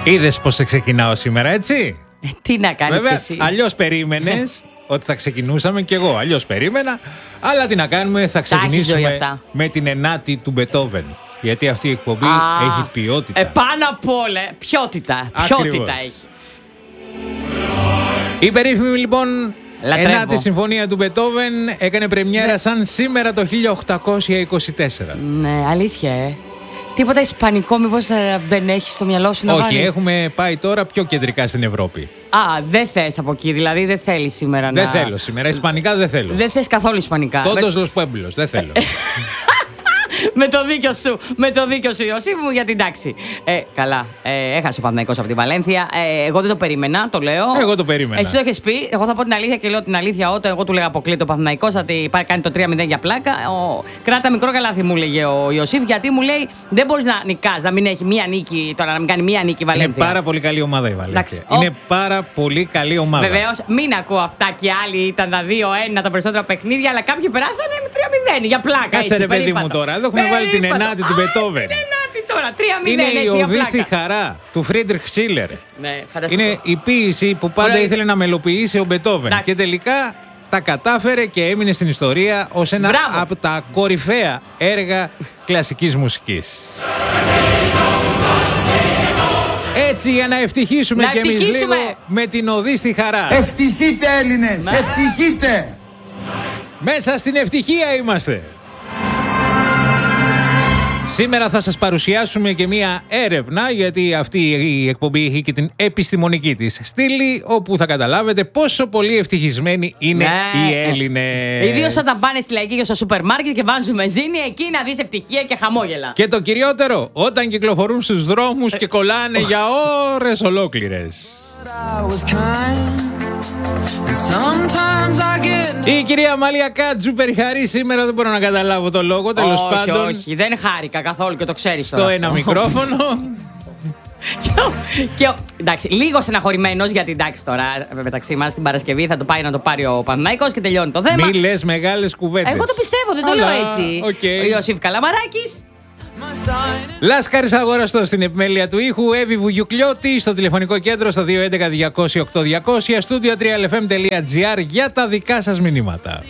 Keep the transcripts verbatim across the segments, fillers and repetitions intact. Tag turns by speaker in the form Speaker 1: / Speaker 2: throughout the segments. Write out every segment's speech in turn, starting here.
Speaker 1: Είδες πως σε ξεκινάω σήμερα, έτσι?
Speaker 2: Ε, τι να κάνεις.
Speaker 1: Βέβαια,
Speaker 2: και εσύ.
Speaker 1: αλλιώς περίμενες ότι θα ξεκινούσαμε κι εγώ. Αλλιώς περίμενα. Αλλά τι να κάνουμε, θα ξεκινήσουμε με την ενάτη του Μπετόβεν. Γιατί αυτή η εκπομπή Α, έχει ποιότητα.
Speaker 2: Ε, πάνω απ' όλα, ποιότητα.
Speaker 1: Ακριβώς.
Speaker 2: Ποιότητα έχει.
Speaker 1: Η περίφημη λοιπόν
Speaker 2: Λατρεύω.
Speaker 1: ενάτη συμφωνία του Μπετόβεν έκανε πρεμιέρα σαν σήμερα το χίλια οκτακόσια είκοσι τέσσερα.
Speaker 2: Ναι, αλήθεια, ε. Τίποτα ισπανικό, μήπως ε, δεν έχει στο μυαλό σου να
Speaker 1: Όχι,
Speaker 2: βάλεις?
Speaker 1: έχουμε πάει τώρα πιο κεντρικά στην Ευρώπη.
Speaker 2: Α, δεν θες από εκεί, δηλαδή δεν θέλεις σήμερα
Speaker 1: Δεν
Speaker 2: να...
Speaker 1: θέλω σήμερα, ισπανικά δεν θέλω.
Speaker 2: Δεν θες καθόλου ισπανικά.
Speaker 1: Τόντος Λος Πουέμπλος, δεν θέλω.
Speaker 2: Με το δίκιο σου, με το δίκιο σου, Ιωσήφ μου, για την τάξη. Ε, καλά, ε, έχασε ο Παναθηναϊκός από τη Βαλένθια. Ε, εγώ δεν το περίμενα, το λέω.
Speaker 1: Εγώ το περίμενα.
Speaker 2: Εσύ το έχεις πει. Εγώ θα πω την αλήθεια και λέω την αλήθεια. Όταν εγώ του λέγα αποκλείται ο Παναθηναϊκός, θα κάνει το τρία μηδέν για πλάκα. Ο, κράτα μικρό καλάθι, μου λέγε ο Ιωσήφ, γιατί μου λέει δεν μπορείς να νικάς, να μην έχει μία νίκη τώρα, να μην κάνει μία νίκη η Βαλένθια.
Speaker 1: Είναι πάρα πολύ καλή ομάδα η Βαλένθια.
Speaker 2: Εντάξει,
Speaker 1: Είναι
Speaker 2: ο...
Speaker 1: πάρα πολύ καλή ομάδα.
Speaker 2: Βεβαίως, μην ακούω αυτά και άλλοι ήταν τα δύο ένα τα περισσότερα παιχνίδια, αλλά κάποιοι περάσανε με τρία μηδέν για πλάκα.
Speaker 1: Κάτσε ρε παιδί μου τώρα, εδώ έχουμε βάλει την ενάτη του Μπετόβεν.
Speaker 2: Την ενάτη τώρα, τρία μηδέν
Speaker 1: Είναι
Speaker 2: έτσι
Speaker 1: η
Speaker 2: για
Speaker 1: οδή στη
Speaker 2: πλάκα.
Speaker 1: χαρά του Φρίντριχ Σίλερ.
Speaker 2: Ναι, φανταστικό.
Speaker 1: Είναι η ποίηση που πάντα
Speaker 2: Ωραία.
Speaker 1: ήθελε να μελοποιήσει ο Μπετόβεν.
Speaker 2: Εντάξει.
Speaker 1: Και τελικά τα κατάφερε και έμεινε στην ιστορία ως ένα
Speaker 2: Μπράβο.
Speaker 1: από τα κορυφαία έργα κλασικής μουσικής. Έτσι για να ευτυχίσουμε
Speaker 2: Να
Speaker 1: κι εμείς
Speaker 2: ευτυχίσουμε.
Speaker 1: λίγο με την οδή στη χαρά.
Speaker 3: Ευτυχείτε Έλληνες, ευτυχείτε!
Speaker 1: Μέσα στην ευτυχία είμαστε. Σήμερα θα σας παρουσιάσουμε και μία έρευνα, γιατί αυτή η εκπομπή έχει και την επιστημονική της στήλη, όπου θα καταλάβετε πόσο πολύ ευτυχισμένοι είναι
Speaker 2: Ναι.
Speaker 1: οι Έλληνες.
Speaker 2: Ιδίως όταν πάνε στη λαϊκή και στο σούπερ μάρκετ και βάζουν μπενζίνη, εκεί να δεις ευτυχία και χαμόγελα.
Speaker 1: Και το κυριότερο, όταν κυκλοφορούν στους δρόμους και κολλάνε για ώρες ολόκληρες. Η κυρία Μαλία Κάτζου περιχαρεί σήμερα, δεν μπορώ να καταλάβω το λόγο, τέλος
Speaker 2: όχι,
Speaker 1: πάντων.
Speaker 2: όχι, δεν χάρηκα καθόλου και το ξέρεις
Speaker 1: Στο
Speaker 2: τώρα.
Speaker 1: ένα μικρόφωνο.
Speaker 2: Και ο- και ο- εντάξει, λίγο στεναχωρημένος γιατί εντάξει τώρα μεταξύ μας την Παρασκευή θα το πάει να το πάρει ο Παναθηναϊκός και τελειώνει το θέμα.
Speaker 1: Μη λες μεγάλες κουβέντες.
Speaker 2: Εγώ το πιστεύω, δεν το
Speaker 1: Αλλά,
Speaker 2: λέω έτσι.
Speaker 1: οκ.
Speaker 2: Ο Ιωσήφ Καλαμαράκης.
Speaker 1: Λάσκαρης αγοραστός στην επιμέλεια του ήχου, Εύη Βουγιουκλιώτη, στο τηλεφωνικό κέντρο στο δύο έντεκα διακόσια οκτώ διακόσια, στούντιο τρία ελ εφ εμ τελεία τζι άρ για τα δικά σας μηνύματα.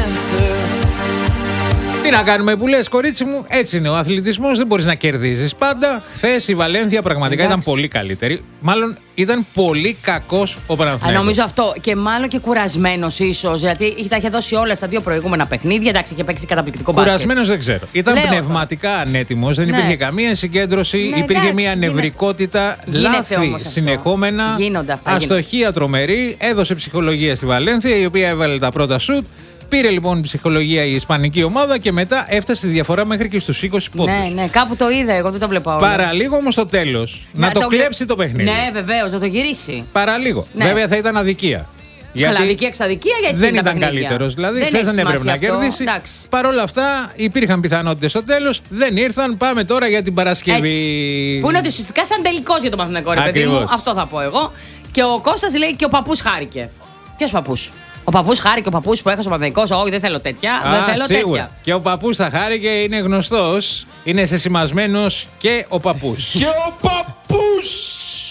Speaker 1: Τι να κάνουμε που λες, κορίτσι μου, έτσι είναι ο αθλητισμός, δεν μπορείς να κερδίζεις πάντα. Χθες η Βαλένθια πραγματικά
Speaker 2: Εντάξει.
Speaker 1: ήταν πολύ καλύτερη. Μάλλον ήταν πολύ κακός ο
Speaker 2: Α,
Speaker 1: Παναθηναϊκός.
Speaker 2: νομίζω αυτό. Και μάλλον και κουρασμένος ίσως. Γιατί τα είχε δώσει όλα στα δύο προηγούμενα παιχνίδια. Εντάξει, είχε παίξει καταπληκτικό μπάσκετ.
Speaker 1: Κουρασμένος δεν ξέρω. Ήταν
Speaker 2: Λέω
Speaker 1: πνευματικά ανέτοιμος, δεν
Speaker 2: Ναι.
Speaker 1: υπήρχε καμία συγκέντρωση,
Speaker 2: Ναι,
Speaker 1: υπήρχε
Speaker 2: εντάξει,
Speaker 1: μια
Speaker 2: γίνεται.
Speaker 1: νευρικότητα,
Speaker 2: Γίνεται
Speaker 1: λάθη
Speaker 2: όμως αυτό.
Speaker 1: συνεχόμενα,
Speaker 2: Γίνονται αυτά,
Speaker 1: αστοχία τρομερή, έδωσε ψυχολογία στη Βαλένθια, η οποία έβαλε τα πρώτα σουτ. Πήρε λοιπόν ψυχολογία η ισπανική ομάδα και μετά έφτασε τη διαφορά μέχρι και στους είκοσι πόντους.
Speaker 2: Ναι, ναι, κάπου το είδα, εγώ δεν το βλέπω όλο.
Speaker 1: Παραλίγο όμως στο τέλος να, το,
Speaker 2: κλε-
Speaker 1: κλέψει το παιχνίδι.
Speaker 2: Ναι, βεβαίως, να το γυρίσει.
Speaker 1: Παραλίγο.
Speaker 2: Ναι.
Speaker 1: Βέβαια θα ήταν αδικία.
Speaker 2: Καλά, αδικία εξαδικία, γιατί
Speaker 1: δεν
Speaker 2: είναι τα
Speaker 1: ήταν
Speaker 2: παιχνίδια.
Speaker 1: καλύτερος. Δηλαδή,
Speaker 2: Δεν
Speaker 1: χθες
Speaker 2: έχει
Speaker 1: δεν έπρεπε να
Speaker 2: σημασία αυτό.
Speaker 1: κερδίσει.
Speaker 2: Εντάξει.
Speaker 1: Παρ' όλα αυτά, υπήρχαν πιθανότητες στο τέλος. Δεν ήρθαν. Πάμε τώρα για την Παρασκευή.
Speaker 2: Έτσι. Που είναι ότι ουσιαστικά σαν τελικός για τον Παναθηναϊκό, ρε παιδί μου.
Speaker 1: Ακριβώς.
Speaker 2: Αυτό θα πω εγώ. Και ο Κώστας λέει και ο παππούς χάρηκε. Ποιος παππούς? Ο παππούς χάρηκε, ο παππούς που έχασε ο Παναθηναϊκός. Όχι, δεν θέλω τέτοια.
Speaker 1: Α,
Speaker 2: δεν θέλω
Speaker 1: σίγουρα.
Speaker 2: τέτοια.
Speaker 1: Και ο παππούς θα χάρηκε, είναι γνωστός. Είναι σεσημασμένος και ο παππούς.
Speaker 3: Και ο παππούς!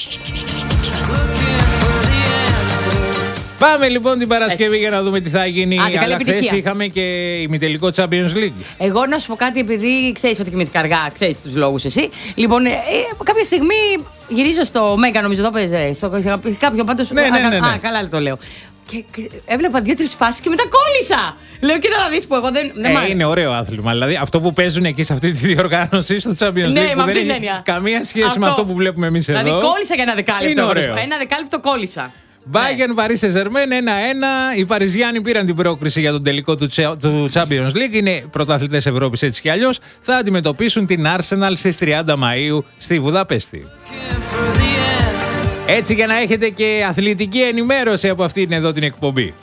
Speaker 1: Πάμε λοιπόν την Παρασκευή
Speaker 2: Έτσι.
Speaker 1: για να δούμε τι θα γίνει.
Speaker 2: Άντε, καλή
Speaker 1: Αλλά χθες
Speaker 2: επιτυχία.
Speaker 1: είχαμε και ημιτελικό Champions League.
Speaker 2: Εγώ να σου πω κάτι, επειδή ξέρεις ότι κοιμήθηκα αργά, ξέρεις τους λόγους εσύ. Λοιπόν, ε, ε, κάποια στιγμή γυρίζω στο Μέγκα, νομίζω το έπαιζε. Στο κάποιο πάντως.
Speaker 1: Ναι, ναι,
Speaker 2: α,
Speaker 1: ναι, ναι.
Speaker 2: Α, καλά το λέω. Και έβλεπα δύο-τρεις φάσεις και μετά κόλλησα. Λέω, κοίτα να δεις που εγώ δεν. δεν μ'
Speaker 1: Ε,
Speaker 2: άρεσε.
Speaker 1: είναι ωραίο άθλημα. Δηλαδή αυτό που παίζουν εκεί σε αυτή τη διοργάνωση στο Champions League.
Speaker 2: Ναι,
Speaker 1: που
Speaker 2: με
Speaker 1: δεν
Speaker 2: αυτή την
Speaker 1: έχει
Speaker 2: έννοια.
Speaker 1: καμία σχέση με αυτό που βλέπουμε εμείς εδώ.
Speaker 2: Δηλαδή κόλλησα για ένα δεκάλεπτο.
Speaker 1: Είναι
Speaker 2: όμως.
Speaker 1: ωραίο.
Speaker 2: Ένα δεκάλεπτο κόλλησα.
Speaker 1: Bayern Paris Saint-Germain ένα ένα. Οι Παριζιάνοι πήραν την πρόκριση για τον τελικό του, Τσε- του Champions League. Είναι πρωταθλητές Ευρώπης έτσι κι αλλιώς. Θα αντιμετωπίσουν την Arsenal στις τριάντα Μαΐου στη Βουδαπέστη. Έτσι για να έχετε και αθλητική ενημέρωση από αυτήν εδώ την εκπομπή.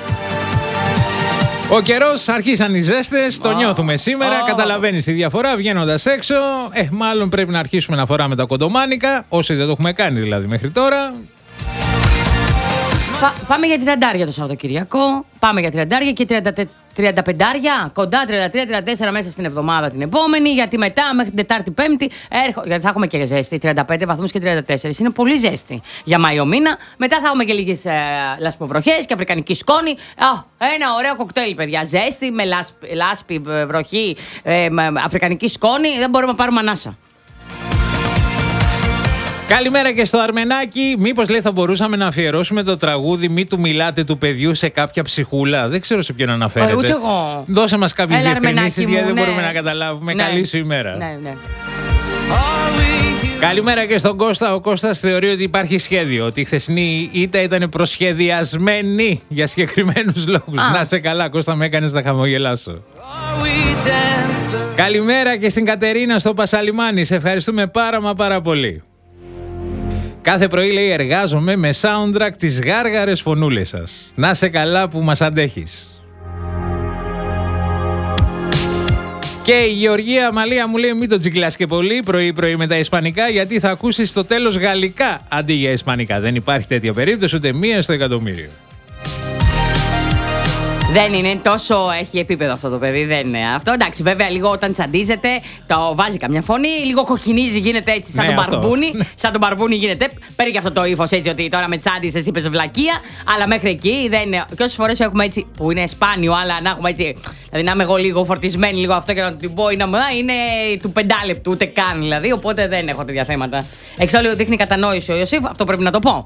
Speaker 1: Ο καιρός, αρχίσαν οι ζέστες, το
Speaker 2: Oh.
Speaker 1: νιώθουμε σήμερα.
Speaker 2: Oh.
Speaker 1: Καταλαβαίνεις τη διαφορά βγαίνοντας έξω. Ε, μάλλον πρέπει να αρχίσουμε να φοράμε τα κοντομάνικα. Όσοι δεν το έχουμε κάνει δηλαδή μέχρι τώρα.
Speaker 2: Πα- πάμε για τριαντάρια το Σαββατοκυριακό. Πάμε για τριαντάρια και τριάντα τριάντα πέντε, κοντά τριάντα τρία τριάντα τέσσερα μέσα στην εβδομάδα την επόμενη, γιατί μετά μέχρι την Τετάρτη Πέμπτη έρχο... γιατί θα έχουμε και ζέστη, τριάντα πέντε βαθμούς και τριάντα τέσσερα. Είναι πολύ ζέστη για Μάιο μήνα. Μετά θα έχουμε και λίγες ε, λασποβροχές και αφρικανική σκόνη. Α, ένα ωραίο κοκτέιλ, παιδιά. Ζέστη με λάσπη, λάσπη βροχή, ε, με αφρικανική σκόνη. Δεν μπορούμε να πάρουμε ανάσα.
Speaker 1: Καλημέρα και στο Αρμενάκι. Μήπως λέει θα μπορούσαμε να αφιερώσουμε το τραγούδι «Μη του μιλάτε του παιδιού» σε κάποια ψυχούλα. Δεν ξέρω σε ποιον αναφέρεται.
Speaker 2: Ε, ούτε εγώ.
Speaker 1: Δώσε μας κάποιες διευκρινήσεις γιατί δεν
Speaker 2: ναι.
Speaker 1: μπορούμε να καταλάβουμε.
Speaker 2: Ναι.
Speaker 1: Καλή σου ημέρα.
Speaker 2: Ναι, ναι.
Speaker 1: Καλημέρα και στον Κώστα. Ο Κώστας θεωρεί ότι υπάρχει σχέδιο. Ότι η χθεσινή ήττα ήταν προσχεδιασμένη για συγκεκριμένους λόγους.
Speaker 2: Α.
Speaker 1: Να σε καλά, Κώστα, με έκανες να χαμογελάσω. Καλημέρα και στην Κατερίνα στο Πασαλιμάνι. Σε ευχαριστούμε πάρα μα πάρα πολύ. Κάθε πρωί, λέει, εργάζομαι με soundtrack τις γάργαρες φωνούλες σας. Να σε καλά που μας αντέχεις. Και η Γεωργία Μαλία μου λέει: μην το τσικλάς και πολύ πρωί-πρωί με τα ισπανικά, γιατί θα ακούσεις στο τέλος γαλλικά αντί για ισπανικά. Δεν υπάρχει τέτοια περίπτωση ούτε μία στο εκατομμύριο.
Speaker 2: Δεν είναι τόσο, έχει επίπεδο αυτό το παιδί, δεν είναι αυτό. Εντάξει, βέβαια, λίγο όταν τσαντίζεται, το βάζει καμιά φωνή, λίγο κοκκινίζει, γίνεται έτσι σαν
Speaker 1: Ναι,
Speaker 2: τον
Speaker 1: αυτό.
Speaker 2: μπαρμπούνι. Σαν τον μπαρμπούνι γίνεται. Παίρνει και αυτό το ύφος έτσι ότι τώρα με τσάντισες, είπες βλακεία, αλλά μέχρι εκεί δεν είναι. Και όσες φορές έχουμε έτσι, που είναι σπάνιο, αλλά να έχουμε έτσι. Δηλαδή να είμαι εγώ λίγο φορτισμένη, λίγο αυτό και να την πω, είναι, είναι του πεντάλεπτου, ούτε καν δηλαδή. Οπότε δεν έχω τέτοια θέματα. Εξάλλου δείχνει κατανόηση ο Ιωσήφ, αυτό πρέπει να το πω.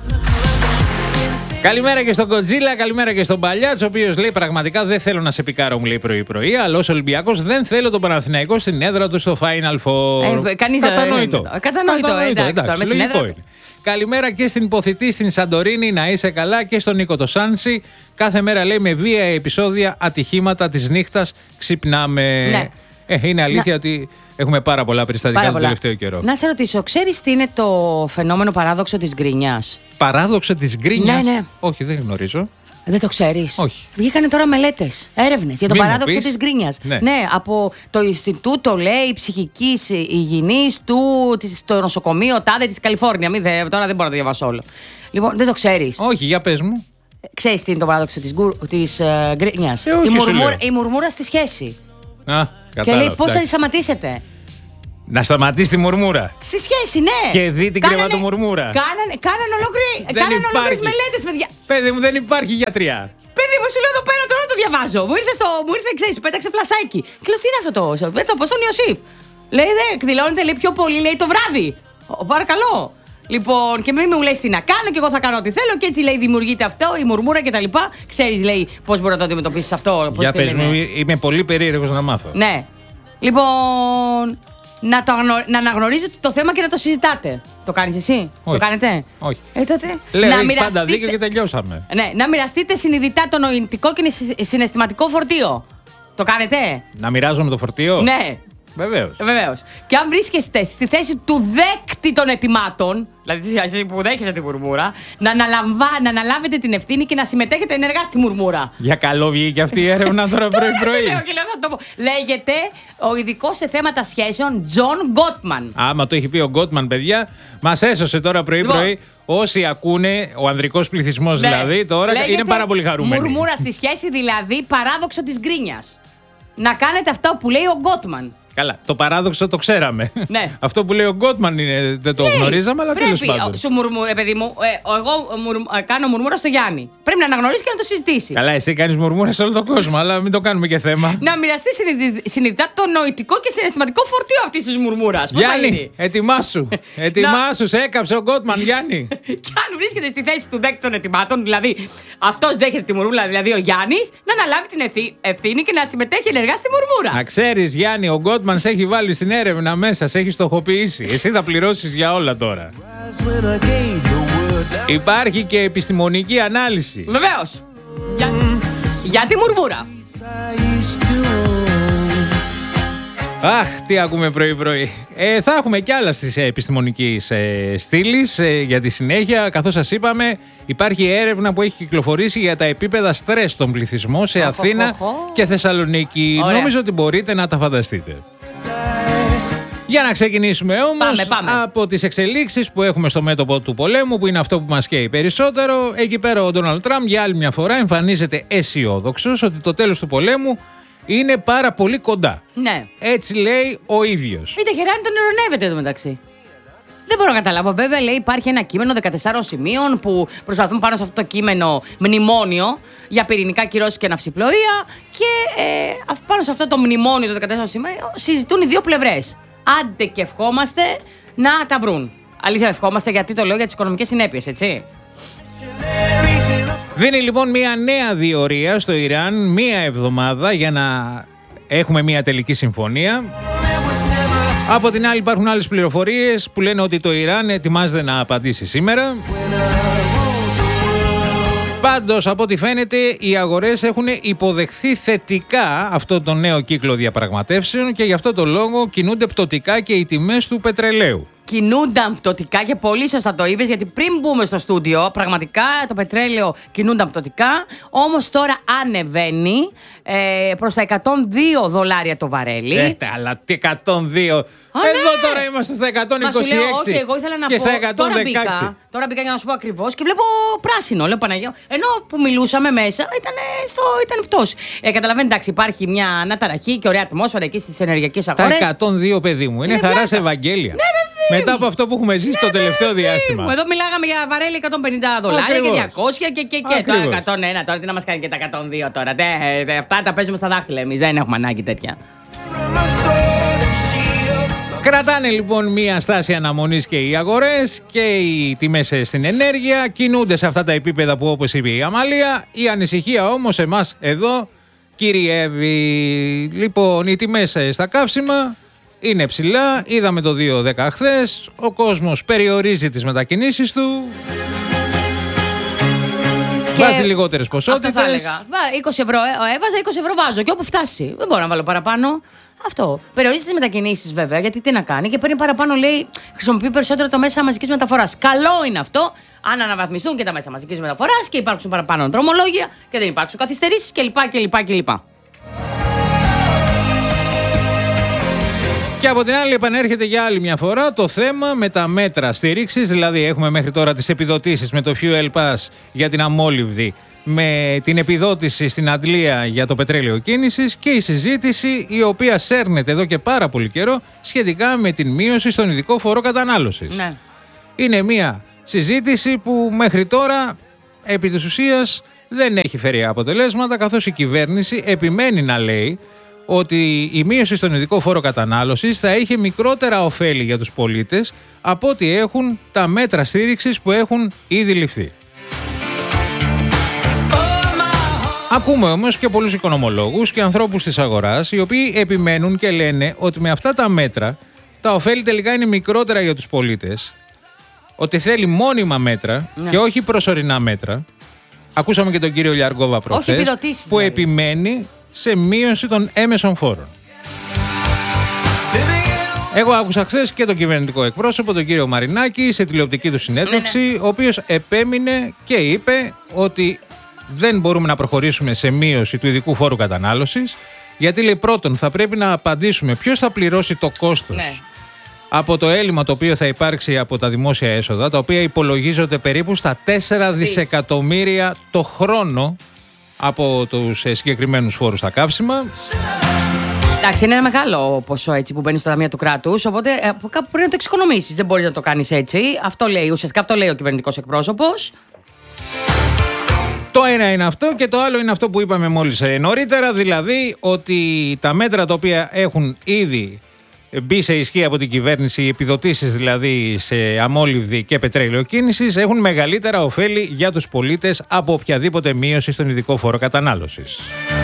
Speaker 1: Καλημέρα και στον Κοτζίλα, καλημέρα και στον Παλιάτς, ο οποίος λέει: πραγματικά δεν θέλω να σε πικάρω, μου λέει πρωί-πρωί, αλλά ως Ολυμπιακός δεν θέλω τον Παναθηναϊκό στην έδρα του στο Final Four.
Speaker 2: Ε, κανείς δεν-
Speaker 1: Κατανοητό.
Speaker 2: ε, κατανοητό, εντάξει, τώρα, μες στην
Speaker 1: λογικό
Speaker 2: έδρα
Speaker 1: είναι. Καλημέρα και στην υποθητή στην Σαντορίνη, να είσαι καλά, και στον Νίκο το Σάντσι. Κάθε μέρα, λέει, με βία επεισόδια, ατυχήματα της νύχτας ξυπνάμε.
Speaker 2: Ναι.
Speaker 1: Ε, είναι αλήθεια
Speaker 2: Να-
Speaker 1: ότι έχουμε πάρα πολλά περιστατικά
Speaker 2: Πάρα
Speaker 1: τον
Speaker 2: πολλά.
Speaker 1: τελευταίο καιρό.
Speaker 2: Να σε ρωτήσω, ξέρεις τι είναι το φαινόμενο παράδοξο της γκρινιάς?
Speaker 1: Παράδοξο της γκρίνιας.
Speaker 2: Ναι, ναι.
Speaker 1: Όχι, δεν γνωρίζω.
Speaker 2: Δεν το ξέρεις?
Speaker 1: Όχι.
Speaker 2: Βγήκανε τώρα μελέτες, έρευνες για το
Speaker 1: Μη μου
Speaker 2: παράδοξο
Speaker 1: πεις.
Speaker 2: της γκρίνιας.
Speaker 1: Ναι.
Speaker 2: από το Ινστιτούτο, λέει, ψυχικής υγιεινής του, της- στο νοσοκομείο τάδε της Καλιφόρνια. Μην, δε, τώρα δεν μπορώ να το διαβάσω όλο. Λοιπόν, δεν το ξέρεις.
Speaker 1: Όχι, για πες μου.
Speaker 2: Ξέρεις τι είναι το παράδοξο της, γκουρ- της ε, γκρίνιας?
Speaker 1: Ε, όχι,
Speaker 2: η,
Speaker 1: σου
Speaker 2: μουρμούρα,
Speaker 1: λέω.
Speaker 2: η μουρμούρα στη σχέση.
Speaker 1: Α,
Speaker 2: Και
Speaker 1: κατάλαβα,
Speaker 2: λέει πώς θα τη
Speaker 1: εντάξει.
Speaker 2: σταματήσετε.
Speaker 1: Να σταματήσει τη μουρμούρα.
Speaker 2: Στη σχέση, ναι.
Speaker 1: Και δει την
Speaker 2: Κάνανε-
Speaker 1: κρεβατομουρμούρα.
Speaker 2: Κάνανε, κάνανε ολόκληρη-
Speaker 1: Δεν
Speaker 2: κάνανε ολόκληρες
Speaker 1: υπάρχει.
Speaker 2: μελέτες, παιδιά.
Speaker 1: Παιδί μου, δεν υπάρχει γιατριά.
Speaker 2: Παιδί μου, σου λέω εδώ πέρα τώρα το διαβάζω. Μου ήρθε, στο, μου ήρθε ξέρεις, πέταξε φλασάκι. Και λέω, τι είναι αυτό το. Δεν το πω στον Ιωσήφ. Λέει, δε, εκδηλώνεται, λέει, πιο πολύ, λέει, το βράδυ. Ο, παρακαλώ. Λοιπόν, και μην μου λέει τι να κάνω και εγώ θα κάνω ό,τι θέλω. Και έτσι, λέει, δημιουργείται αυτό, η μουρμούρα κτλ. Ξέρεις, λέει, πώς μπορεί να το αντιμετωπίσει αυτό. πώς
Speaker 1: Για
Speaker 2: τι
Speaker 1: πες
Speaker 2: λένε.
Speaker 1: μου, είμαι πολύ περίεργος να μάθω.
Speaker 2: Ναι. Λοιπόν, να, το αγνω... να αναγνωρίζετε το θέμα και να το συζητάτε. Το κάνεις εσύ?
Speaker 1: Όχι.
Speaker 2: Το κάνετε?
Speaker 1: Όχι.
Speaker 2: Ε, τότε.
Speaker 1: Λέω,
Speaker 2: να
Speaker 1: έχει πάντα
Speaker 2: μοιραστείτε-
Speaker 1: δίκιο και τελειώσαμε.
Speaker 2: Ναι, να μοιραστείτε συνειδητά το νοητικό και συ- συναισθηματικό φορτίο. Το κάνετε?
Speaker 1: Να μοιράζομαι το φορτίο.
Speaker 2: Ναι,
Speaker 1: Βεβαίως.
Speaker 2: βεβαίως. Και αν βρίσκεστε στη θέση του δέκτη των ετοιμάτων, δηλαδή εσύ που δέχεσαι τη μουρμούρα, να, αναλαμβά, να αναλάβετε την ευθύνη και να συμμετέχετε ενεργά στη μουρμούρα.
Speaker 1: Για καλό βγήκε αυτή η έρευνα τώρα
Speaker 2: Τώρα σου
Speaker 1: πρωί-πρωί.
Speaker 2: λέω και λέω, θα το πω. Λέγεται ο ειδικός σε θέματα σχέσεων Τζον Γκότμαν.
Speaker 1: Άμα το έχει πει ο Γκότμαν, παιδιά, μας έσωσε τώρα πρωί-πρωί.
Speaker 2: Λοιπόν.
Speaker 1: Όσοι ακούνε, ο ανδρικός πληθυσμός
Speaker 2: Ναι.
Speaker 1: δηλαδή, τώρα
Speaker 2: Λέγεται
Speaker 1: είναι πάρα πολύ χαρούμενοι.
Speaker 2: Μουρμούρα στη σχέση, δηλαδή παράδοξο της γκρίνιας. Να κάνετε αυτό που λέει ο Γκότμαν.
Speaker 1: Καλά, το παράδοξο το ξέραμε.
Speaker 2: Ναι.
Speaker 1: Αυτό που λέει ο Γκότμαν είναι, δεν το
Speaker 2: Λέει,
Speaker 1: γνωρίζαμε, αλλά τέλος
Speaker 2: πρέπει,
Speaker 1: πάντων.
Speaker 2: Σου μουρμούρα, παιδί μου, ε, εγώ μουρ- ε, κάνω μουρμούρα στο Γιάννη. Πρέπει να αναγνωρίσει και να το συζητήσει.
Speaker 1: Καλά, εσύ κάνεις μουρμούρα σε όλο τον κόσμο, αλλά μην το κάνουμε και θέμα.
Speaker 2: Να μοιραστεί συνειδη- συνειδητά το νοητικό και συναισθηματικό φορτίο αυτή τη μουρμούρα. Πώς θα
Speaker 1: Γιάννη,
Speaker 2: γίνει?
Speaker 1: ετοιμάσου. Ετοιμάσου, σε έκαψε ο Γκότμαν, Γιάννη.
Speaker 2: Και αν βρίσκεται στη θέση του δέκτη των ετοιμάτων, δηλαδή αυτό δέχεται τη μουρμούρα, δηλαδή ο Γιάννη, να αναλάβει την ευθύ- ευθύνη και να συμμετέχει ενεργά στη μουρμούρα.
Speaker 1: Να ξέρεις, Γιάννη, ο Γκότμαν σε έχει βάλει στην έρευνα μέσα, σε έχει στοχοποιήσει. Εσύ θα πληρώσεις για όλα τώρα. Υπάρχει και επιστημονική ανάλυση.
Speaker 2: Βεβαίω. Για, για τη μουρμούρα.
Speaker 1: Αχ, τι ακούμε πρωί-πρωί. Ε, θα έχουμε κι άλλα στις επιστημονικής ε, στήλης ε, για τη συνέχεια. Καθώς σας είπαμε, υπάρχει έρευνα που έχει κυκλοφορήσει για τα επίπεδα στρες στον πληθυσμό σε
Speaker 2: Οχ,
Speaker 1: Αθήνα
Speaker 2: οχ, οχ.
Speaker 1: και Θεσσαλονίκη.
Speaker 2: Ωραία.
Speaker 1: Νομίζω ότι μπορείτε να τα φανταστείτε. Για να ξεκινήσουμε όμως
Speaker 2: Πάμε, πάμε.
Speaker 1: από τις εξελίξεις που έχουμε στο μέτωπο του πολέμου, που είναι αυτό που μας καίει περισσότερο. Εκεί πέρα ο Ντόναλντ Τραμπ για άλλη μια φορά εμφανίζεται αισιόδοξος ότι το τέλος του πολέμου είναι πάρα πολύ κοντά.
Speaker 2: Ναι.
Speaker 1: Έτσι λέει ο ίδιος.
Speaker 2: Η Τεχεράνη τον ειρωνεύεται εδώ μεταξύ. Δεν μπορώ να καταλάβω. Βέβαια, λέει, υπάρχει ένα κείμενο δεκατεσσάρων σημείων που προσπαθούν πάνω σε αυτό το κείμενο μνημόνιο για πυρηνικά κυρώσεις και ναυσιπλοεία. Και ε, πάνω σε αυτό το μνημόνιο των δεκατεσσάρων σημείων συζητούν οι δύο πλευρές. Άντε και ευχόμαστε να τα βρουν. Αλήθεια, ευχόμαστε, γιατί το λέω για τις οικονομικές συνέπειες, έτσι.
Speaker 1: Δίνει λοιπόν μια νέα διορία στο Ιράν, μια εβδομάδα, για να έχουμε μια τελική συμφωνία. Από την άλλη υπάρχουν άλλες πληροφορίες που λένε ότι το Ιράν ετοιμάζεται να απαντήσει σήμερα. Πάντως, από ό,τι φαίνεται, οι αγορές έχουν υποδεχθεί θετικά αυτό το νέο κύκλο διαπραγματεύσεων και γι' αυτό το λόγο κινούνται πτωτικά και οι τιμές του πετρελαίου.
Speaker 2: Κινούνταν πτωτικά και πολύ σωστά το είπες, γιατί πριν μπούμε στο στούντιο, πραγματικά το πετρέλαιο κινούνταν πτωτικά, όμως τώρα ανεβαίνει ε, προς τα εκατόν δύο δολάρια το βαρέλι.
Speaker 1: Ε, αλλά τι εκατόν δύο.
Speaker 2: Α,
Speaker 1: Εδώ
Speaker 2: ναι.
Speaker 1: τώρα είμαστε στα εκατόν είκοσι έξι.
Speaker 2: Μα σου λέω, όχι, εγώ ήθελα να
Speaker 1: και
Speaker 2: πω.
Speaker 1: στα εκατόν δεκαέξι.
Speaker 2: Τώρα μπήκα, τώρα μπήκα για να σου πω ακριβώς και βλέπω πράσινο. Λέω Παναγιώ. Ενώ που μιλούσαμε μέσα ήταν, στο, ήταν πτώση. Ε, καταλαβαίνετε, εντάξει, υπάρχει μια αναταραχή και ωραία ατμόσφαιρα εκεί στις ενεργειακές αγορές.
Speaker 1: Τα εκατόν δύο, παιδί μου, είναι, είναι χαρά σε Ευαγγέλια. Ναι, μετά από αυτό που έχουμε ζήσει ναι, το τελευταίο ναι, διάστημα.
Speaker 2: Ναι, εδώ μιλάγαμε για βαρέλι εκατόν πενήντα δολάρια. Ακριβώς. Και διακόσια και, και, και τώρα εκατόν ένα. Τώρα τι να μας κάνει και τα εκατόν δύο τώρα. Δε, δε, αυτά τα παίζουμε στα δάχτυλα εμείς. Δεν έχουμε ανάγκη τέτοια.
Speaker 1: Κρατάνε λοιπόν μία στάση αναμονής και οι αγορές και οι τιμές στην ενέργεια. Κινούνται σε αυτά τα επίπεδα που, όπως είπε η Αμαλία. Η ανησυχία όμως εμάς εδώ κυριεύει. Λοιπόν, οι τιμές στα καύσιμα είναι ψηλά. Είδαμε το δύο δέκα χθες. Ο κόσμος περιορίζει τις μετακινήσεις του. Και βάζει λιγότερες ποσότητες.
Speaker 2: Αυτό θα έλεγα. είκοσι ευρώ έβαζα, είκοσι ευρώ βάζω. Και όπου φτάσει. Δεν μπορώ να βάλω παραπάνω. Αυτό. Περιορίζει τις μετακινήσεις βέβαια, γιατί τι να κάνει. Και παίρνει παραπάνω, λέει, χρησιμοποιεί περισσότερο το μέσα μαζικής μεταφοράς. Καλό είναι αυτό, αν αναβαθμιστούν και τα μέσα μαζικής μεταφοράς και υπάρξουν παραπάνω δρομολόγια και δεν υπάρξουν καθυστερήσεις κλπ. κλπ, κλπ.
Speaker 1: Και από την άλλη επανέρχεται για άλλη μια φορά το θέμα με τα μέτρα στήριξης, δηλαδή έχουμε μέχρι τώρα τις επιδοτήσεις με το Fuel Pass για την αμόλυβδη, με την επιδότηση στην αντλία για το πετρέλαιο κίνησης και η συζήτηση η οποία σέρνεται εδώ και πάρα πολύ καιρό σχετικά με την μείωση στον ειδικό φόρο κατανάλωσης.
Speaker 2: Ναι. Είναι
Speaker 1: μια συζήτηση που μέχρι τώρα επί της ουσίας δεν έχει φέρει αποτελέσματα, καθώς η κυβέρνηση επιμένει να λέει ότι η μείωση στον ειδικό φόρο κατανάλωσης θα είχε μικρότερα ωφέλη για τους πολίτες από ό,τι έχουν τα μέτρα στήριξης που έχουν ήδη ληφθεί. Ακούμε όμως και πολλούς οικονομολόγους και ανθρώπους της αγοράς οι οποίοι επιμένουν και λένε ότι με αυτά τα μέτρα τα ωφέλη τελικά είναι μικρότερα για τους πολίτες, ότι θέλει μόνιμα μέτρα ναι. και όχι προσωρινά μέτρα. Ακούσαμε και τον κύριο Λιαργόβα προχθές που δηλαδή. επιμένει σε μείωση των έμεσων φόρων. Εγώ άκουσα χθες και τον κυβερνητικό εκπρόσωπο, τον κύριο Μαρινάκη, σε τηλεοπτική του συνέντευξη, ναι, ναι. ο οποίος επέμεινε και είπε ότι δεν μπορούμε να προχωρήσουμε σε μείωση του ειδικού φόρου κατανάλωσης, γιατί λέει πρώτον θα πρέπει να απαντήσουμε ποιος θα πληρώσει το κόστος ναι. από το έλλειμμα το οποίο θα υπάρξει από τα δημόσια έσοδα, τα οποία υπολογίζονται περίπου στα τέσσερα δισεκατομμύρια το χρόνο από τους συγκεκριμένους φόρους στα καύσιμα.
Speaker 2: Εντάξει, είναι ένα μεγάλο ποσό έτσι που μπαίνει στο ταμείο του κράτους, οπότε από κάπου πρέπει να το εξοικονομήσεις. Δεν μπορείς να το κάνεις έτσι. Αυτό λέει, ουσιαστικά αυτό λέει ο κυβερνητικός εκπρόσωπος.
Speaker 1: Το ένα είναι αυτό και το άλλο είναι αυτό που είπαμε μόλις νωρίτερα, δηλαδή ότι τα μέτρα τα οποία έχουν ήδη μπει σε ισχύ από την κυβέρνηση, οι επιδοτήσεις δηλαδή σε αμόλυβδη και πετρέλαιο κίνησης, έχουν μεγαλύτερα ωφέλη για τους πολίτες από οποιαδήποτε μείωση στον ειδικό φόρο κατανάλωσης.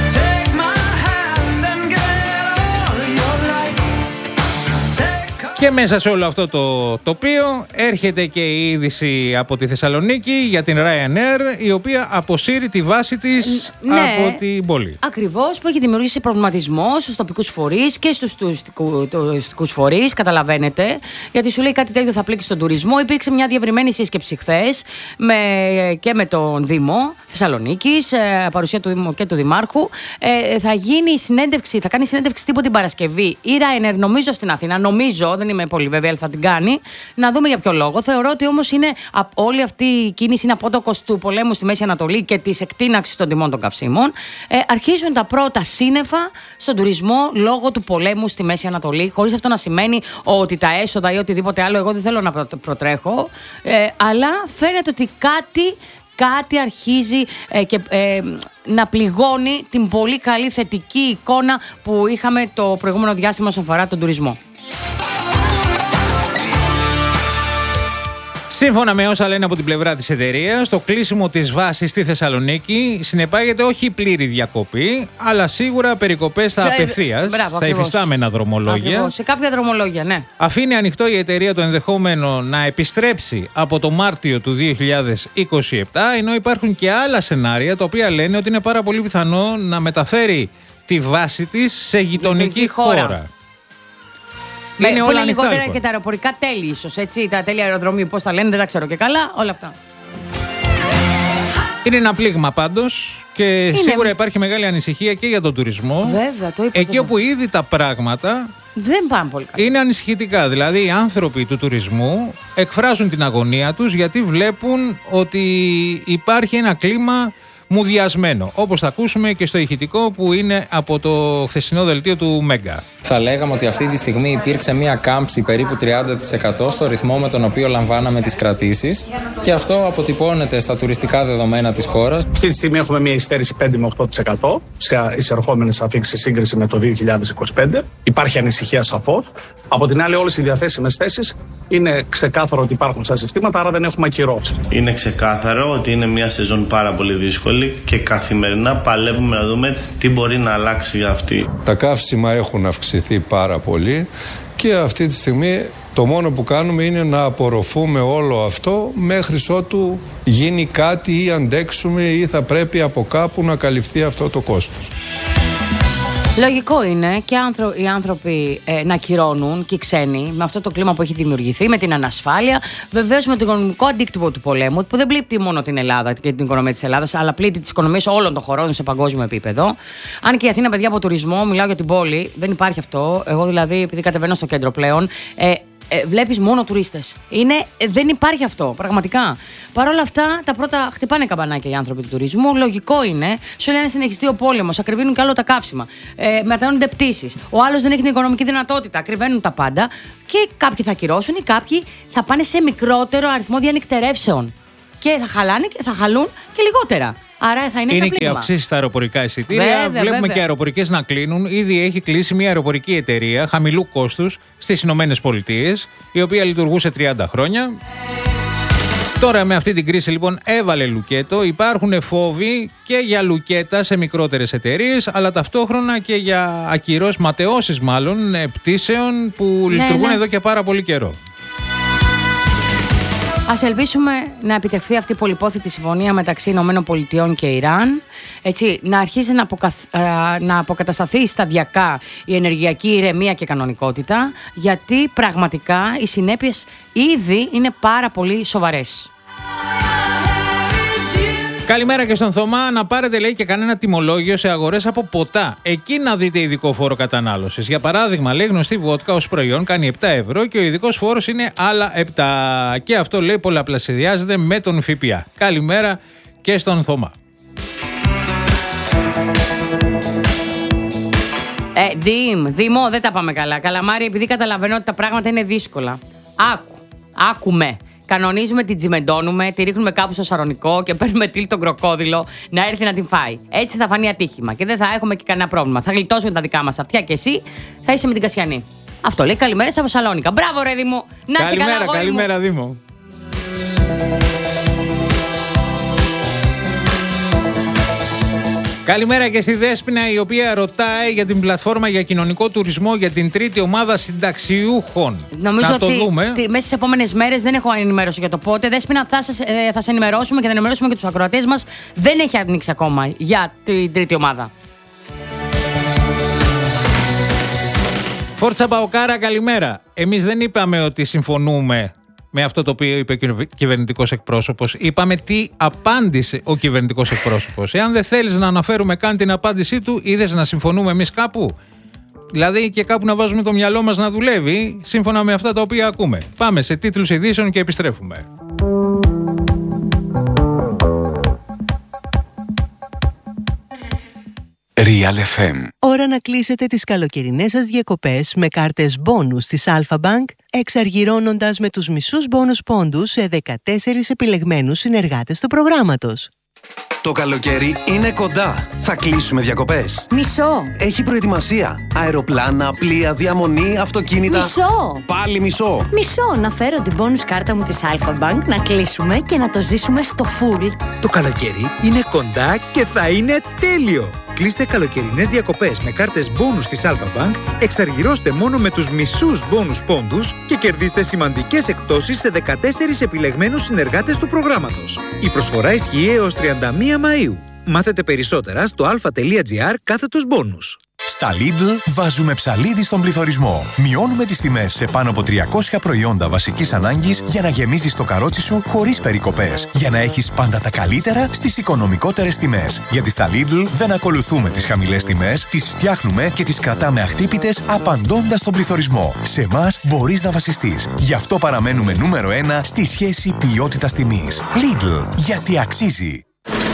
Speaker 1: Και μέσα σε όλο αυτό το τοπίο έρχεται και η είδηση από τη Θεσσαλονίκη για την Ryanair, η οποία αποσύρει τη βάση της ναι, από την πόλη.
Speaker 2: Ακριβώς, που έχει δημιουργήσει προβληματισμό στους τοπικούς φορείς και στους τουριστικούς φορείς, καταλαβαίνετε, γιατί σου λέει κάτι τέτοιο θα πλήξει τον τουρισμό. Υπήρξε μια διευρυμένη σύσκεψη χθες με, και με τον Δήμο Θεσσαλονίκης, ε, παρουσία του Δήμου και του Δημάρχου. Ε, θα γίνει συνέντευξη, θα κάνει συνέντευξη τύπου την Παρασκευή η Ryanair, νομίζω στην Αθήνα. Νομίζω, δεν είμαι πολύ βέβαια, αλλά θα την κάνει. Να δούμε για ποιο λόγο. Θεωρώ ότι όμως είναι όλη αυτή η κίνηση είναι απότοκος του πολέμου στη Μέση Ανατολή και της εκτείναξης των τιμών των καυσίμων. Ε, αρχίζουν τα πρώτα σύννεφα στον τουρισμό λόγω του πολέμου στη Μέση Ανατολή. Χωρίς αυτό να σημαίνει ότι τα έσοδα ή οτιδήποτε άλλο, εγώ δεν θέλω να προτρέχω. Ε, αλλά φαίνεται ότι κάτι. Κάτι αρχίζει ε, και, ε, να πληγώνει την πολύ καλή θετική εικόνα που είχαμε το προηγούμενο διάστημα όσον αφορά τον τουρισμό.
Speaker 1: Σύμφωνα με όσα λένε από την πλευρά της εταιρείας, το κλείσιμο της βάσης στη Θεσσαλονίκη συνεπάγεται όχι πλήρη διακοπή, αλλά σίγουρα περικοπές στα απευθείας, στα υφιστάμενα δρομολόγια.
Speaker 2: Ακριβώς, σε κάποια δρομολόγια, ναι.
Speaker 1: Αφήνει ανοιχτό η εταιρεία το ενδεχόμενο να επιστρέψει από το Μάρτιο του δύο χιλιάδες είκοσι επτά, ενώ υπάρχουν και άλλα σενάρια τα οποία λένε ότι είναι πάρα πολύ πιθανό να μεταφέρει τη βάση της σε γειτονική χώρα. χώρα.
Speaker 2: Με, είναι όλα λιγότερα λοιπόν. Και τα αεροπορικά τέλη, ίσως, έτσι. Τα τέλη αεροδρομίου, πώς τα λένε, δεν τα ξέρω και καλά. Όλα αυτά.
Speaker 1: Είναι ένα πλήγμα πάντως και είναι. Σίγουρα υπάρχει μεγάλη ανησυχία και για τον τουρισμό.
Speaker 2: Βέβαια, το είπα.
Speaker 1: Εκεί όπου ήδη τα πράγματα
Speaker 2: δεν πάνε πολύ καλά.
Speaker 1: Είναι ανησυχητικά. Δηλαδή, οι άνθρωποι του τουρισμού εκφράζουν την αγωνία τους γιατί βλέπουν ότι υπάρχει ένα κλίμα μουδιασμένο. Όπως θα ακούσουμε και στο ηχητικό που είναι από το χθεσινό δελτίο του Μέγκα.
Speaker 4: Θα λέγαμε ότι αυτή τη στιγμή υπήρξε μια κάμψη περίπου τριάντα τοις εκατό στο ρυθμό με τον οποίο λαμβάναμε τις κρατήσεις και αυτό αποτυπώνεται στα τουριστικά δεδομένα της χώρας.
Speaker 5: Αυτή τη στιγμή έχουμε μια υστέρηση πέντε με οκτώ τοις εκατό σε εισερχόμενες αφήξεις σε σύγκριση με το δύο χιλιάδες είκοσι πέντε. Υπάρχει ανησυχία σαφώς. Από την άλλη, όλες οι διαθέσιμες θέσεις είναι ξεκάθαρο ότι υπάρχουν στα συστήματα, άρα δεν έχουμε ακυρώσεις.
Speaker 6: Είναι ξεκάθαρο ότι είναι μια σεζόν πάρα πολύ δύσκολη και καθημερινά παλεύουμε να δούμε τι μπορεί να αλλάξει αυτή.
Speaker 7: Τα καύσιμα έχουν αυξηθεί πάρα πολύ και αυτή τη στιγμή το μόνο που κάνουμε είναι να απορροφούμε όλο αυτό μέχρι ότου γίνει κάτι ή αντέξουμε ή θα πρέπει από κάπου να καλυφθεί αυτό το κόστος.
Speaker 2: Λογικό είναι και οι άνθρωποι ε, να κυρώνουν και οι ξένοι με αυτό το κλίμα που έχει δημιουργηθεί, με την ανασφάλεια, βεβαίως με τον οικονομικό αντίκτυπο του πολέμου, που δεν πλήττει μόνο την Ελλάδα και την οικονομία της Ελλάδας, αλλά πλήττει τις οικονομίες όλων των χωρών σε παγκόσμιο επίπεδο. Αν και η Αθήνα, παιδιά, από τουρισμό, μιλάω για την πόλη, δεν υπάρχει αυτό. Εγώ δηλαδή, επειδή κατεβαίνω στο κέντρο πλέον, ε, Ε, βλέπεις μόνο τουρίστες. Είναι, ε, δεν υπάρχει αυτό, πραγματικά. Παρ' όλα αυτά, τα πρώτα χτυπάνε καμπανάκια οι άνθρωποι του τουρισμού. Λογικό είναι. Σου λένε να συνεχιστεί ο πόλεμος, ακριβίνουν κι άλλο τα καύσιμα. Ε, μετανώνονται πτήσεις. Ο άλλος δεν έχει την οικονομική δυνατότητα. Ακριβένουν τα πάντα. Και κάποιοι θα ακυρώσουν ή κάποιοι θα πάνε σε μικρότερο αριθμό διανυκτερεύσεων. Και θα χαλάνε και θα χαλούν και λιγότερα. Άρα θα είναι,
Speaker 1: είναι και αυξήσεις στα αεροπορικά εισιτήρια. Βέβαια, Βλέπουμε βέβαια. και αεροπορικές να κλείνουν. Ήδη έχει κλείσει μια αεροπορική εταιρεία χαμηλού κόστους στις Ηνωμένες Πολιτείες, η οποία λειτουργούσε τριάντα χρόνια. Τώρα με αυτή την κρίση λοιπόν έβαλε λουκέτο. Υπάρχουν φόβοι και για λουκέτα σε μικρότερες εταιρείες, αλλά ταυτόχρονα και για ακυρώσεις, ματαιώσεις μάλλον, πτήσεων που ναι, λειτουργούν ναι. εδώ και πάρα πολύ καιρό.
Speaker 2: Ας ελπίσουμε να επιτευχθεί αυτή η πολυπόθητη συμφωνία μεταξύ Ηνωμένων Πολιτειών και Ιράν. Έτσι, να αρχίσει να, αποκαθ... να αποκατασταθεί σταδιακά η ενεργειακή ηρεμία και κανονικότητα, γιατί πραγματικά οι συνέπειες ήδη είναι πάρα πολύ σοβαρές.
Speaker 1: Καλημέρα και στον Θωμά. Να πάρετε, λέει, και κανένα τιμολόγιο σε αγορές από ποτά. Εκεί να δείτε ειδικό φόρο κατανάλωσης. Για παράδειγμα, λέει, γνωστή βότκα ως προϊόν κάνει επτά ευρώ και ο ειδικός φόρος είναι άλλα επτά. Και αυτό, λέει, πολλαπλασιάζεται με τον ΦΠΑ. Καλημέρα και στον Θωμά.
Speaker 2: Ε, Δήμ, Δήμο, δεν τα πάμε καλά. Καλαμάρι, επειδή καταλαβαίνω ότι τα πράγματα είναι δύσκολα. Άκου, άκουμε. Κανονίζουμε, την τσιμεντώνουμε, τη ρίχνουμε κάπου στο σαρονικό και παίρνουμε τίλ τον κροκόδιλο να έρθει να την φάει. Έτσι θα φανεί ατύχημα και δεν θα έχουμε και κανένα πρόβλημα. Θα γλιτώσουν τα δικά μας αυτιά και εσύ θα είσαι με την Κασιανή. Αυτό λέει. Καλημέρα από Σαλόνικα. Μπράβο, ρε Δήμο. Να είσαι καλά, αγόρι μου.
Speaker 1: Καλημέρα, Δήμο. Καλημέρα και στη Δέσποινα, η οποία ρωτάει για την πλατφόρμα για κοινωνικό τουρισμό για την τρίτη ομάδα συνταξιούχων.
Speaker 2: Νομίζω
Speaker 1: να
Speaker 2: ότι
Speaker 1: το δούμε.
Speaker 2: μέσα στις επόμενες μέρες, δεν έχω ενημέρωση για το πότε. Δέσποινα, θα σας, ε, θα σε ενημερώσουμε και θα ενημερώσουμε και τους ακροατές μας. Δεν έχει ανοίξει ακόμα για την τρίτη ομάδα.
Speaker 1: Φόρτσα Παοκάρα, καλημέρα. Εμείς δεν είπαμε ότι συμφωνούμε με αυτό το οποίο είπε ο κυβερνητικός εκπρόσωπος. Είπαμε τι απάντησε ο κυβερνητικός εκπρόσωπος. Εάν δεν θέλεις να αναφέρουμε καν την απάντησή του, είδες να συμφωνούμε εμείς κάπου? Δηλαδή και κάπου να βάζουμε το μυαλό μας να δουλεύει σύμφωνα με αυτά τα οποία ακούμε. Πάμε σε τίτλους ειδήσεων και επιστρέφουμε.
Speaker 8: Real εφ εμ.
Speaker 9: Ώρα να κλείσετε τις καλοκαιρινές σας διακοπές με κάρτες μπόνους της Alpha Bank, εξαργυρώνοντας με τους μισούς μπόνους πόντους σε δεκατέσσερις επιλεγμένους συνεργάτες του προγράμματος.
Speaker 8: Το καλοκαίρι είναι κοντά. Θα κλείσουμε διακοπές.
Speaker 10: Μισό.
Speaker 8: Έχει προετοιμασία. Αεροπλάνα, πλοία, διαμονή, αυτοκίνητα.
Speaker 10: Μισό.
Speaker 8: Πάλι μισό.
Speaker 10: Μισό. Να φέρω την bonus κάρτα μου της Alpha Bank, να κλείσουμε και να το ζήσουμε στο full.
Speaker 11: Το καλοκαίρι είναι κοντά και θα είναι τέλειο. Κλείστε καλοκαιρινές διακοπές με κάρτες μπόνους της Alpha Bank, εξαργυρώστε μόνο με τους μισούς μπόνους πόντους και κερδίστε σημαντικές εκπτώσεις σε δεκατέσσερις επιλεγμένους συνεργάτες του προγράμματος. Η προσφορά ισχύει έως τριάντα μία Μαΐου. Μάθετε περισσότερα στο alpha.gr κάθετος μπόνους.
Speaker 12: Στα Lidl βάζουμε ψαλίδι στον πληθωρισμό. Μειώνουμε τις τιμές σε πάνω από τριακόσια προϊόντα βασικής ανάγκης για να γεμίζεις το καρότσι σου χωρίς περικοπές. Για να έχεις πάντα τα καλύτερα στις οικονομικότερες τιμές. Γιατί στα Lidl δεν ακολουθούμε τις χαμηλές τιμές, τις φτιάχνουμε και τις κρατάμε αχτύπητες απαντώντας στον πληθωρισμό. Σε εμάς μπορείς να βασιστείς. Γι' αυτό παραμένουμε νούμερο ένα στη σχέση ποιότητας τιμής. Lidl, γιατί αξίζει.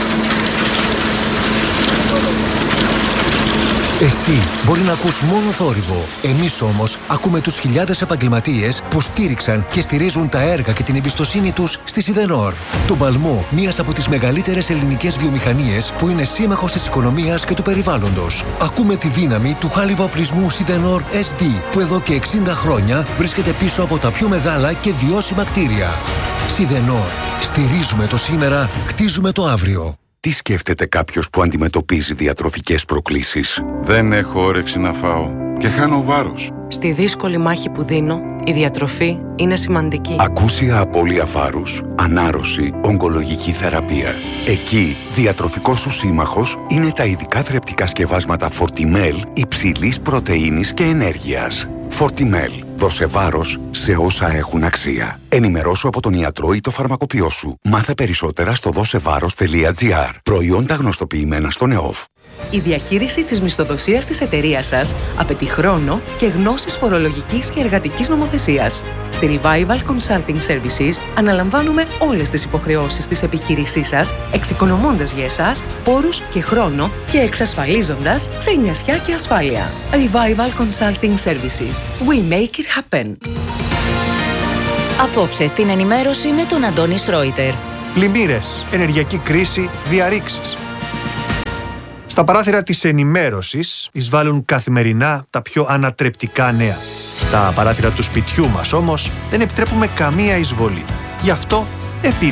Speaker 13: Εσύ μπορεί να ακούς μόνο θόρυβο. Εμείς όμως ακούμε τους χιλιάδες επαγγελματίες που στήριξαν και στηρίζουν τα έργα και την εμπιστοσύνη τους στη Σιδενόρ. Το Παλμό, μίας από τις μεγαλύτερες ελληνικές βιομηχανίες που είναι σύμμαχος της οικονομίας και του περιβάλλοντος. Ακούμε τη δύναμη του χάλιβα-οπλισμού Σιδενόρ ες ντι που εδώ και εξήντα χρόνια βρίσκεται πίσω από τα πιο μεγάλα και βιώσιμα κτίρια. Σιδενόρ. Στηρίζουμε το σήμερα, χτίζουμε το αύριο.
Speaker 14: Τι σκέφτεται κάποιος που αντιμετωπίζει διατροφικές προκλήσεις?
Speaker 15: Δεν έχω όρεξη να φάω και χάνω βάρος.
Speaker 16: Στη δύσκολη μάχη που δίνω, η διατροφή είναι σημαντική.
Speaker 14: Ακούσια απώλεια βάρους, ανάρρωση, ογκολογική θεραπεία. Εκεί, διατροφικός σου σύμμαχος είναι τα ειδικά θρεπτικά σκευάσματα Fortimel υψηλής πρωτεΐνης και ενέργειας. Fortimel. Δώσε βάρος σε όσα έχουν αξία. Ενημερώσου από τον ιατρό ή το φαρμακοποιό σου. Μάθε περισσότερα στο δώσεβάρος τελεία τζι άρ. Προϊόντα γνωστοποιημένα στον ΕΟΦ.
Speaker 17: Η διαχείριση της μισθοδοσίας της εταιρείας σας απαιτεί χρόνο και γνώσεις φορολογικής και εργατικής νομοθεσίας. Στη Revival Consulting Services αναλαμβάνουμε όλες τις υποχρεώσεις της επιχείρησής σας, εξοικονομώντας για εσάς πόρους και χρόνο και εξασφαλίζοντας ξενιασιά και ασφάλεια. Revival Consulting Services. We make it happen.
Speaker 10: Απόψε στην ενημέρωση με τον Αντώνη Σρόιτερ.
Speaker 18: Πλημμύρες, ενεργειακή κρίση, διαρρήξεις. Στα παράθυρα της ενημέρωσης εισβάλλουν καθημερινά τα πιο ανατρεπτικά νέα. Στα παράθυρα του σπιτιού μας όμως δεν επιτρέπουμε καμία εισβολή. Γι' αυτό επιλέγουμε